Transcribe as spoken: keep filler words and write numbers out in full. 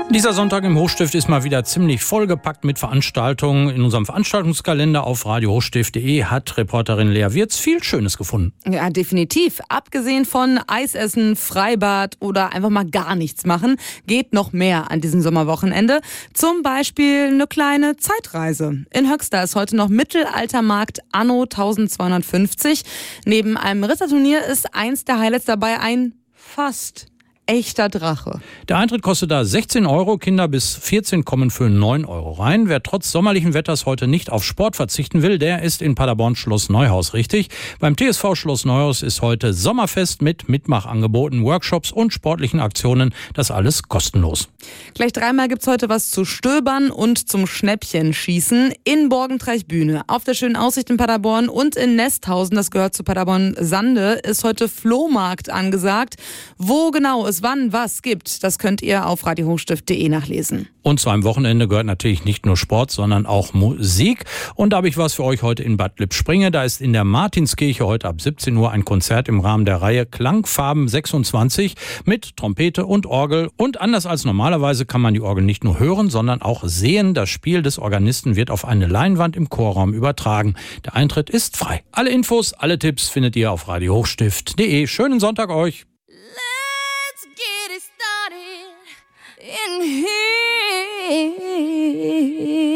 Dieser Sonntag im Hochstift ist mal wieder ziemlich vollgepackt mit Veranstaltungen. In unserem Veranstaltungskalender auf radio hochstift punkt de hat Reporterin Lea Wirz viel Schönes gefunden. Ja, definitiv. Abgesehen von Eisessen, Freibad oder einfach mal gar nichts machen, geht noch mehr an diesem Sommerwochenende. Zum Beispiel eine kleine Zeitreise. In Höxter ist heute noch Mittelaltermarkt anno eintausendzweihundertfünfzig. Neben einem Ritterturnier ist eins der Highlights dabei ein fast echter Drache. Der Eintritt kostet da sechzehn Euro, Kinder bis vierzehn kommen für neun Euro rein. Wer trotz sommerlichen Wetters heute nicht auf Sport verzichten will, der ist in Paderborn Schloss Neuhaus richtig. Beim T S V Schloss Neuhaus ist heute Sommerfest mit Mitmachangeboten, Workshops und sportlichen Aktionen. Das alles kostenlos. Gleich dreimal gibt's heute was zu stöbern und zum Schnäppchenschießen in Borgentreich-Bühne. Auf der schönen Aussicht in Paderborn und in Nesthausen, das gehört zu Paderborn-Sande, ist heute Flohmarkt angesagt. Wo genau es wann was gibt, das könnt ihr auf radio hochstift punkt de nachlesen. Und zu einem Wochenende gehört natürlich nicht nur Sport, sondern auch Musik. Und da habe ich was für euch heute in Bad Lippspringe. Da ist in der Martinskirche heute ab siebzehn Uhr ein Konzert im Rahmen der Reihe Klangfarben sechsundzwanzig mit Trompete und Orgel. Und anders als normalerweise kann man die Orgel nicht nur hören, sondern auch sehen. Das Spiel des Organisten wird auf eine Leinwand im Chorraum übertragen. Der Eintritt ist frei. Alle Infos, alle Tipps findet ihr auf radio hochstift punkt de. Schönen Sonntag euch! In here.